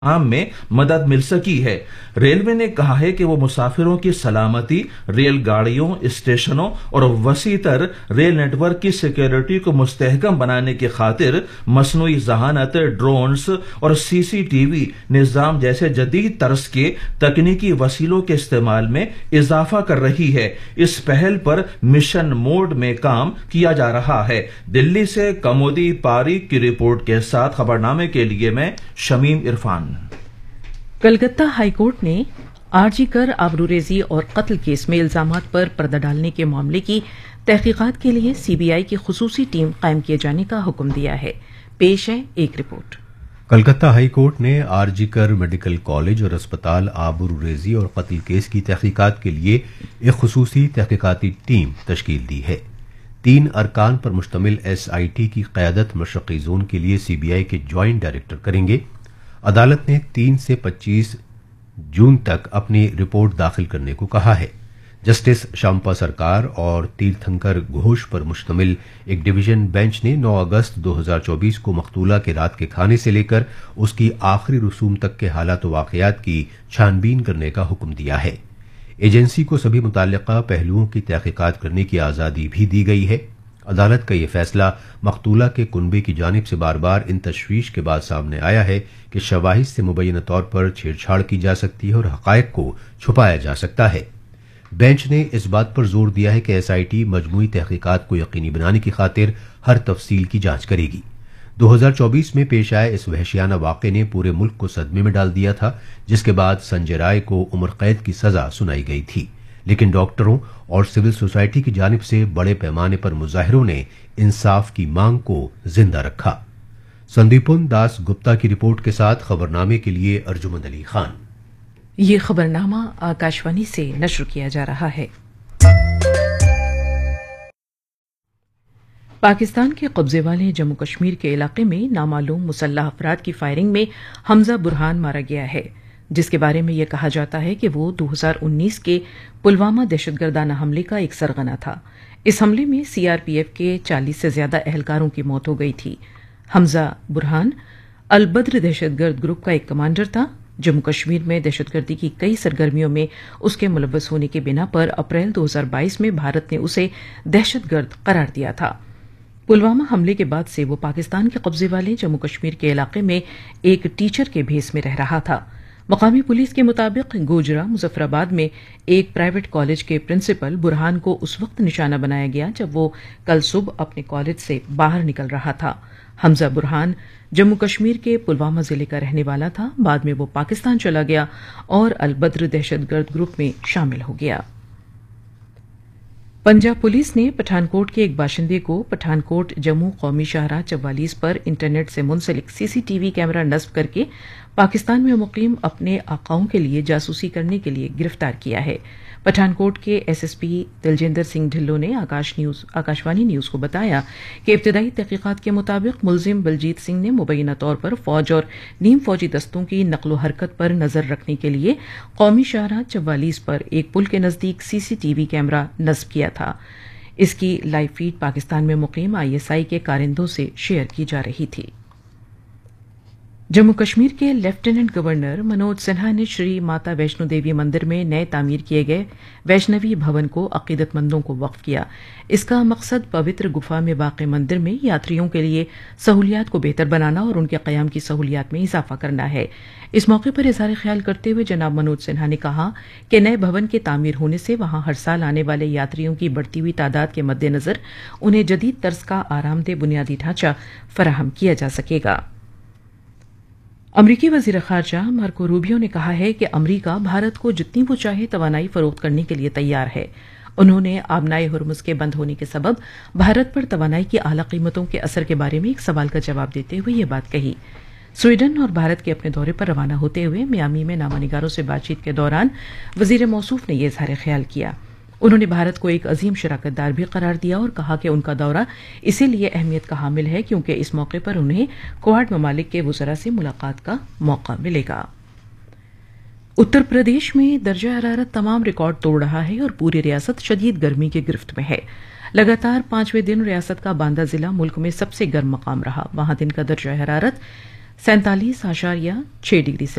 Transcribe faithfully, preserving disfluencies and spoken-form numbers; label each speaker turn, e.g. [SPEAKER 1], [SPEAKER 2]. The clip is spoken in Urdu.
[SPEAKER 1] عام میں مدد مل سکی ہے۔ ریلوے نے کہا ہے کہ وہ مسافروں کی سلامتی، ریل گاڑیوں، اسٹیشنوں اور وسیع تر ریل نیٹ ورک کی سیکیورٹی کو مستحکم بنانے کی خاطر مصنوعی ذہانت، ڈرونز اور سی سی ٹی وی نظام جیسے جدید طرز کے تکنیکی وسیلوں کے استعمال میں اضافہ کر رہی ہے۔ اس پہل پر مشن موڈ میں کام کیا جا رہا ہے۔ دلی سے کمودی پاریک کی رپورٹ کے ساتھ خبرنامے کے لیے میں شمیم عرفان۔
[SPEAKER 2] کلکتہ ہائی کورٹ نے آرجی کر آبروریزی اور قتل کیس میں الزامات پر پردہ ڈالنے کے معاملے کی تحقیقات کے لیے سی بی آئی کی خصوصی ٹیم قائم کیے جانے کا حکم دیا ہے۔ پیش ہے ایک رپورٹ۔
[SPEAKER 3] کلکتہ ہائی کورٹ نے آرجی کر میڈیکل کالج اور اسپتال آبروریزی اور قتل کیس کی تحقیقات کے لیے ایک خصوصی تحقیقاتی ٹیم تشکیل دی ہے۔ تین ارکان پر مشتمل ایس آئی ٹی کی قیادت مشرقی زون کے لیے سی بی آئی کے جوائنٹ ڈائریکٹر کریں گے۔ عدالت نے تین سے پچیس جون تک اپنی رپورٹ داخل کرنے کو کہا ہے۔ جسٹس شامپا سرکار اور تیرتھنکر گھوش پر مشتمل ایک ڈویژن بینچ نے نو اگست دو ہزار چوبیس کو مقتولہ کے رات کے کھانے سے لے کر اس کی آخری رسوم تک کے حالات و واقعات کی چھان بین کرنے کا حکم دیا ہے۔ ایجنسی کو سبھی متعلقہ پہلوؤں کی تحقیقات کرنے کی آزادی بھی دی گئی ہے۔ عدالت کا یہ فیصلہ مقتولہ کے کنبے کی جانب سے بار بار ان تشویش کے بعد سامنے آیا ہے کہ شواہد سے مبینہ طور پر چھیڑ چھاڑ کی جا سکتی ہے اور حقائق کو چھپایا جا سکتا ہے۔ بینچ نے اس بات پر زور دیا ہے کہ ایس آئی ٹی مجموعی تحقیقات کو یقینی بنانے کی خاطر ہر تفصیل کی جانچ کرے گی۔ دو ہزار چوبیس میں پیش آئے اس وحشیانہ واقعے نے پورے ملک کو صدمے میں ڈال دیا تھا، جس کے بعد سنجے رائے کو عمر قید کی سزا سنائی گئی تھی، لیکن ڈاکٹروں اور سول سوسائٹی کی جانب سے بڑے پیمانے پر مظاہروں نے انصاف کی مانگ کو زندہ رکھا۔ سندیپن داس گپتا کی رپورٹ کے ساتھ خبرنامے کے لیے ارجمند علی خان۔
[SPEAKER 2] یہ خبرنامہ آکاشوانی سے نشر کیا جا رہا ہے۔ پاکستان کے قبضے والے جموں کشمیر کے علاقے میں نامعلوم مسلح افراد کی فائرنگ میں حمزہ برہان مارا گیا ہے، جس کے بارے میں یہ کہا جاتا ہے کہ وہ دو ہزار انیس کے پلوامہ دہشت گردانہ حملے کا ایک سرغنہ تھا۔ اس حملے میں سی آر پی ایف کے چالیس سے زیادہ اہلکاروں کی موت ہو گئی تھی۔ حمزہ برہان البدر دہشت گرد گروپ کا ایک کمانڈر تھا۔ جموں کشمیر میں دہشت گردی کی کئی سرگرمیوں میں اس کے ملوث ہونے کی بنا پر اپریل دو ہزار بائیس میں بھارت نے اسے دہشت گرد قرار دیا تھا۔ پلوامہ حملے کے بعد سے وہ پاکستان کے قبضے والے جموں کشمیر کے علاقے میں ایک ٹیچر کے بھیس میں رہ رہا تھا۔ مقامی پولیس کے مطابق گوجرا مظفر آباد میں ایک پرائیویٹ کالج کے پرنسپل برہان کو اس وقت نشانہ بنایا گیا جب وہ کل صبح اپنے کالج سے باہر نکل رہا تھا۔ حمزہ برہان جموں کشمیر کے پلوامہ ضلع کا رہنے والا تھا۔ بعد میں وہ پاکستان چلا گیا اور البدر دہشت گرد گروپ میں شامل ہو گیا۔ پنجاب پولیس نے پٹھان کوٹ کے ایک باشندے کو پٹھان کوٹ جموں قومی شاہراہ چوالیس پر انٹرنیٹ سے منسلک سی سی ٹی وی کیمرہ نصب کر کے پاکستان میں مقیم اپنے آقاؤں کے لیے جاسوسی کرنے کے لیے گرفتار کیا ہے۔ پٹھان کوٹ کے S S P تلجندر Singh Dhillo نے آکاش نیوز آکاشوانی نیوز کو بتایا کہ ابتدائی تحقیقات کے مطابق ملزم بلجیت سنگھ نے مبینہ طور پر فوج اور نیم فوجی دستوں کی نقل و حرکت پر نظر رکھنے کے لیے قومی شاہراہ چوالیس پر ایک پل کے نزدیک سی سی ٹی وی کیمرہ نصب کیا تھا۔ اس کی لائیو فیڈ پاکستان میں مقیم آئی ایس آئی کے کارندوں سے شیئر کی جا رہی تھی۔ جموں کشمیر کے لیفٹیننٹ گورنر منوج سنہا نے شری ماتا ویشنو دیوی مندر میں نئے تعمیر کیے گئے ویشنوی بھون کو عقیدت مندوں کو وقف کیا۔ اس کا مقصد پوتر گفا میں واقع مندر میں یاتریوں کے لیے سہولیات کو بہتر بنانا اور ان کے قیام کی سہولیات میں اضافہ کرنا ہے۔ اس موقع پر اظہار خیال کرتے ہوئے جناب منوج سنہا نے کہا کہ نئے بھون کے تعمیر ہونے سے وہاں ہر سال آنے والے یاتریوں کی بڑھتی ہوئی تعداد کے مد نظر انہیں جدید طرز کا آرام دہ بنیادی ڈھانچہ فراہم کیا جا سکے گا۔ امریکی وزیر خارجہ مارکو روبیو نے کہا ہے کہ امریکہ بھارت کو جتنی وہ چاہے توانائی فروخت کرنے کے لیے تیار ہے۔ انہوں نے آبنائے ہرمز کے بند ہونے کے سبب بھارت پر توانائی کی اعلی قیمتوں کے اثر کے بارے میں ایک سوال کا جواب دیتے ہوئے یہ بات کہی۔ سویڈن اور بھارت کے اپنے دورے پر روانہ ہوتے ہوئے میامی میں نامہ نگاروں سے بات چیت کے دوران وزیر موصوف نے یہ اظہار خیال کیا۔ انہوں نے بھارت کو ایک عظیم شراکت دار بھی قرار دیا اور کہا کہ ان کا دورہ اسی لیے اہمیت کا حامل ہے کیونکہ اس موقع پر انہیں کوآڈ ممالک کے وزراء سے ملاقات کا موقع ملے گا۔ اتر پردیش میں درجہ حرارت تمام ریکارڈ توڑ رہا ہے اور پوری ریاست شدید گرمی کی گرفت میں ہے۔ لگاتار پانچویں دن ریاست کا باندہ ضلع ملک میں سب سے گرم مقام رہا۔ وہاں دن کا درجہ حرارت सैंतालीस आशारिया छह डिग्री